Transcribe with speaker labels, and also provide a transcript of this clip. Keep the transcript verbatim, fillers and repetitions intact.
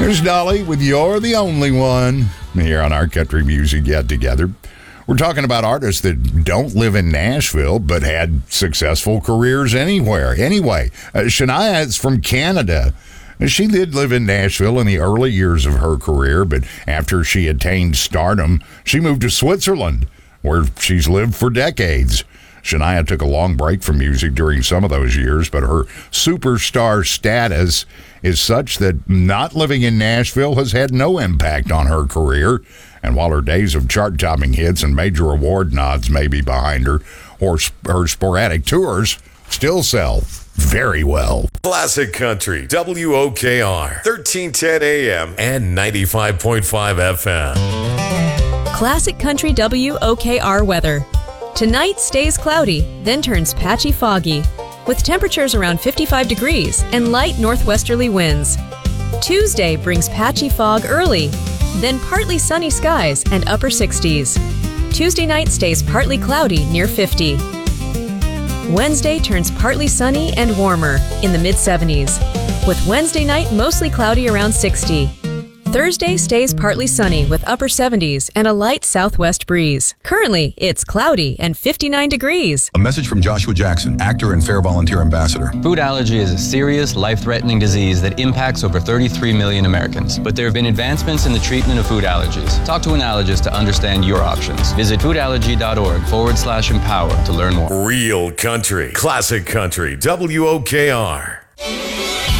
Speaker 1: Here's Dolly with You're the Only One here on our Country Music Get Together. We're talking about artists that don't live in Nashville but had successful careers anywhere. Anyway, uh, Shania is from Canada. She did live in Nashville in the early years of her career, but after she attained stardom, she moved to Switzerland, where she's lived for decades. Shania took a long break from music during some of those years, but her superstar status is such that not living in Nashville has had no impact on her career. And while her days of chart-topping hits and major award nods may be behind her, or her sporadic tours still sell very well.
Speaker 2: Classic Country, W O K R, thirteen ten A M and ninety-five point five F M.
Speaker 3: Classic Country W O K R weather. Tonight stays cloudy, then turns patchy foggy, with temperatures around fifty-five degrees and light northwesterly winds. Tuesday brings patchy fog early, then partly sunny skies and upper sixties. Tuesday night stays partly cloudy near fifty. Wednesday turns partly sunny and warmer in the mid seventies, with Wednesday night mostly cloudy around sixty. Thursday stays partly sunny with upper seventies and a light southwest breeze. Currently, it's cloudy and fifty-nine degrees.
Speaker 4: A message from Joshua Jackson, actor and Fair Volunteer Ambassador.
Speaker 5: Food allergy is a serious, life-threatening disease that impacts over thirty-three million Americans. But there have been advancements in the treatment of food allergies. Talk to an allergist to understand your options. Visit foodallergy.org forward slash empower to learn more.
Speaker 2: Real country, classic country, W O K R.